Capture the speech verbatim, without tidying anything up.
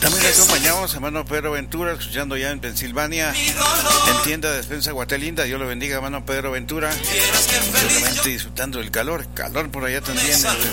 También le acompañamos a hermano Pedro Ventura, escuchando ya en Pensilvania, en tienda de despensa Guatelinda. Dios lo bendiga, hermano Pedro Ventura. Seguramente disfrutando del calor, calor por allá también en